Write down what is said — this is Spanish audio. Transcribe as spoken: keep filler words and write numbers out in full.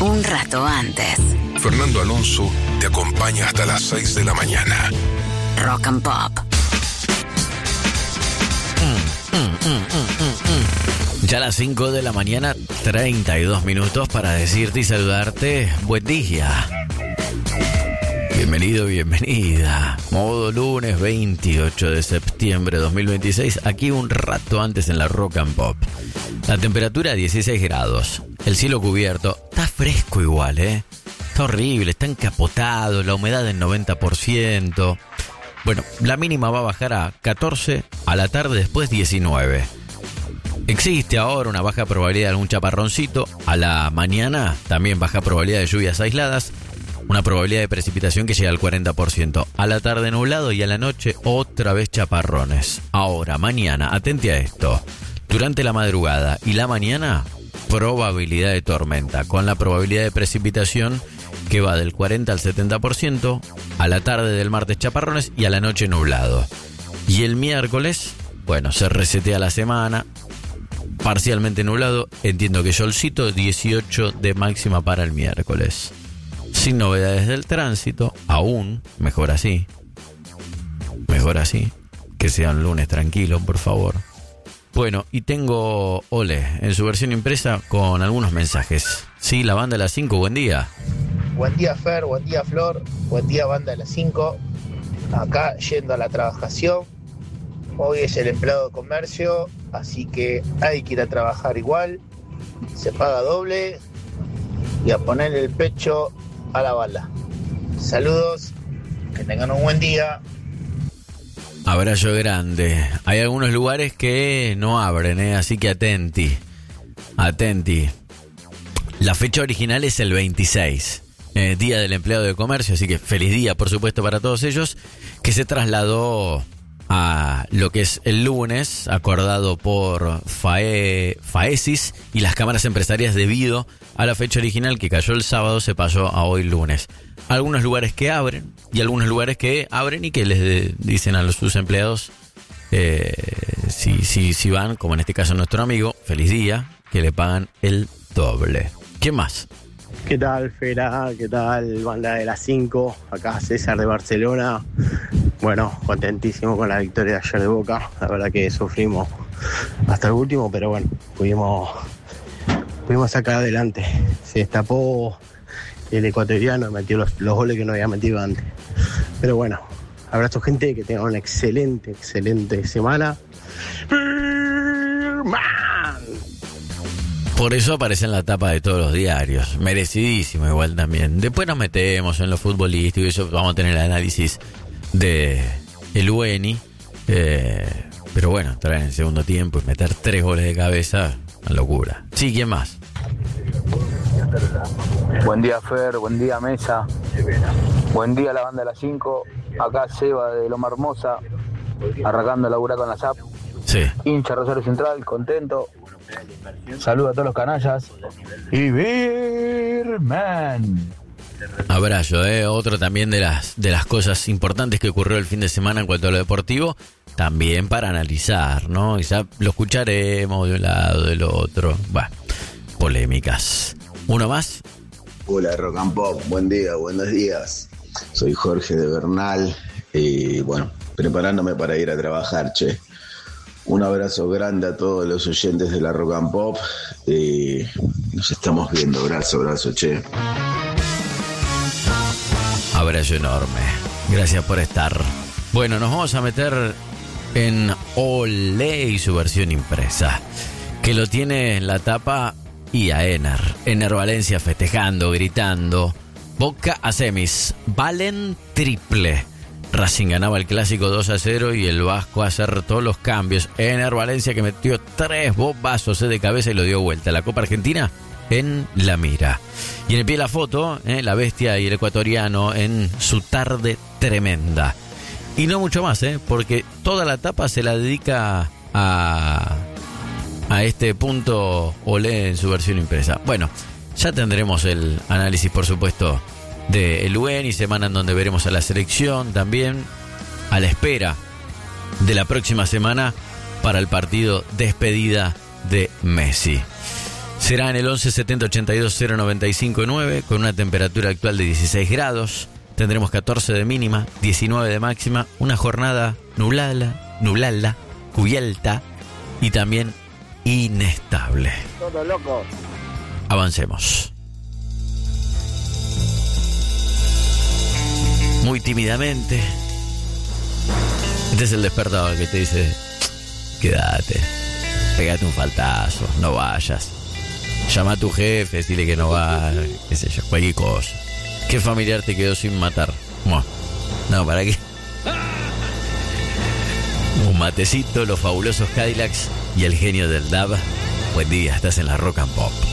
un rato antes. Fernando Alonso te acompaña hasta las seis de la mañana. Rock and Pop. Mm, mm, mm, mm, mm. Ya a las cinco de la mañana, treinta y dos minutos para decirte y saludarte. Buen día. Bienvenido, bienvenida. Modo lunes veintiocho de septiembre de dos mil veintiséis. Aquí un rato antes en la Rock and Pop. La temperatura dieciséis grados. El cielo cubierto. Está fresco igual, ¿eh? Está horrible, está encapotado. La humedad del noventa por ciento. Bueno, la mínima va a bajar a catorce, a la tarde después diecinueve. Existe ahora una baja probabilidad de algún chaparroncito. A la mañana también baja probabilidad de lluvias aisladas. Una probabilidad de precipitación que llega al cuarenta por ciento. A la tarde nublado y a la noche otra vez chaparrones. Ahora, mañana, atente a esto. Durante la madrugada y la mañana, probabilidad de tormenta. Con la probabilidad de precipitación que va del cuarenta al setenta por ciento. A la tarde del martes chaparrones y a la noche nublado. Y el miércoles, bueno, se resetea la semana. Parcialmente nublado. Entiendo que solcito, dieciocho de máxima para el miércoles. Sin novedades del tránsito, aún, mejor así. Mejor así. Que sea un lunes tranquilo, por favor. Bueno, y tengo Ole en su versión impresa con algunos mensajes. Sí, la banda de las cinco, buen día. Buen día, Fer, buen día, Flor, buen día, banda de las cinco. Acá yendo a la trabajación. Hoy es el empleado de comercio, así que hay que ir a trabajar igual. Se paga doble y a poner el pecho a la bala. Saludos, que tengan un buen día. Abrazo grande. Hay algunos lugares que no abren, ¿eh? Así que atenti. Atenti. La fecha original es el veintiséis, eh, Día del Empleado de Comercio, así que feliz día, por supuesto, para todos ellos, que se trasladó a lo que es el lunes, acordado por FAE, FAESIS y las cámaras empresarias debido a la fecha original que cayó el sábado, se pasó a hoy lunes. Algunos lugares que abren y algunos lugares que abren y que les de, dicen a los, sus empleados eh, si, si, si van, como en este caso nuestro amigo, feliz día, que le pagan el doble. ¿Qué más? ¿Qué tal, Fera? ¿Qué tal, banda de las cinco? Acá César de Barcelona. Bueno, contentísimo con la victoria de ayer de Boca. La verdad que sufrimos hasta el último, pero bueno, pudimos, pudimos sacar adelante. Se destapó el ecuatoriano, metió los, los goles que no había metido antes. Pero bueno, abrazo, gente, que tengan una excelente, excelente semana. Por eso aparece en la tapa de todos los diarios. Merecidísimo igual también. Después nos metemos en lo futbolístico y eso vamos a tener el análisis de el U E N I. Eh, pero bueno, traer en el segundo tiempo y meter tres goles de cabeza, una locura. Sí, ¿quién más? Buen día, Fer, buen día, Mesa. Buen día, la banda de las cinco. Acá Seba de Loma Hermosa, arrancando a laburar con la S A P. Sí. Hincha Rosario Central, contento. Saludos a todos los canallas. Y Birman. Abrazo, eh. Otro también de las, de las cosas importantes que ocurrió el fin de semana en cuanto a lo deportivo, también para analizar, ¿no? Quizá lo escucharemos de un lado, del otro. Bueno, polémicas. ¿Uno más? Hola, Rock and Pop, buen día, buenos días. Soy Jorge de Bernal y bueno, preparándome para ir a trabajar, che. Un abrazo grande a todos los oyentes de la Rock and Pop y nos estamos viendo. Abrazo, abrazo, che. Abrazo enorme. Gracias por estar. Bueno, nos vamos a meter en Olé y su versión impresa, que lo tiene en la tapa y a Ener. Ener Valencia festejando, gritando. Boca a semis. Valen triple. Racing ganaba el clásico dos a cero y el Vasco acertó los cambios. Ener Valencia, que metió tres bombazos de cabeza y lo dio vuelta. La Copa Argentina en la mira. Y en el pie de la foto, eh, la bestia y el ecuatoriano en su tarde tremenda. Y no mucho más, eh, porque toda la tapa se la dedica a, a este punto Olé en su versión impresa. Bueno, ya tendremos el análisis, por supuesto, del U E N I, semana en donde veremos a la selección también, a la espera de la próxima semana para el partido despedida de Messi. Será en el once setenta ochenta y dos cero noventa y cinco nueve con una temperatura actual de dieciséis grados. Tendremos catorce de mínima, diecinueve de máxima, una jornada nublada, nublada, cubierta y también inestable. Todo loco. Avancemos. Muy tímidamente. Este es el despertador que te dice: quédate, pégate un faltazo, no vayas. Llama a tu jefe, decirle que no va, qué sé yo, cualquier cosa. ¿Qué familiar te quedó sin matar? Bueno, no, ¿para qué? Un matecito, los fabulosos Cadillacs y el genio del D A B. Buen día, estás en la Rock and Pop.